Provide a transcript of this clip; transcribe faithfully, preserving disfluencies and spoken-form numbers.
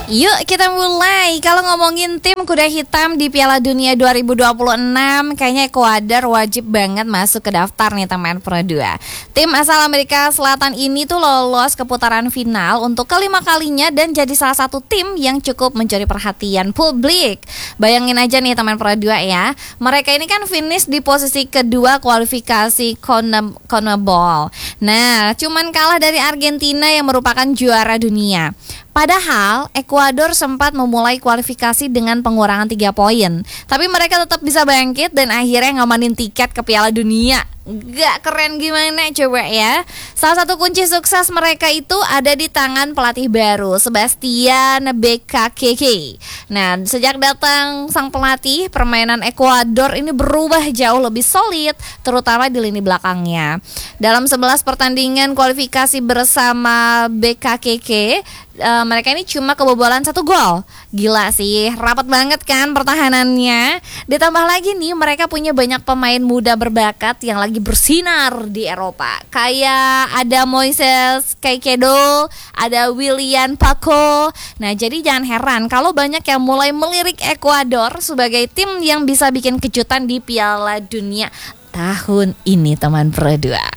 Yuk kita mulai. Kalau ngomongin tim kuda hitam di Piala Dunia dua ribu dua puluh enam, kayaknya Ekuador wajib banget masuk ke daftar nih teman Pro dua. Tim asal Amerika Selatan ini tuh lolos ke putaran final untuk kelima kalinya dan jadi salah satu tim yang cukup mencuri perhatian publik. Bayangin aja nih teman Pro dua ya, mereka ini kan finish di posisi kedua kualifikasi CONMEBOL. Nah, cuman kalah dari Argentina yang merupakan juara dunia. Padahal Ekuador sempat memulai kualifikasi dengan pengurangan tiga poin, tapi mereka tetap bisa bangkit dan akhirnya ngamanin tiket ke Piala Dunia. Gak keren gimana coba ya. Salah satu kunci sukses mereka itu ada di tangan pelatih baru, Sebastian Bekakeke. Nah, sejak datang sang pelatih, permainan Ekuador ini berubah jauh lebih solid, terutama di lini belakangnya. Dalam sebelas pertandingan kualifikasi bersama Bekakeke, Uh, mereka ini cuma kebobolan satu gol. Gila sih, rapat banget kan pertahanannya. Ditambah lagi nih, mereka punya banyak pemain muda berbakat yang lagi bersinar di Eropa. Kayak ada Moises Caicedo, ada Willian Paco. Nah, jadi jangan heran kalau banyak yang mulai melirik Ekuador sebagai tim yang bisa bikin kejutan di Piala Dunia tahun ini teman Pro dua.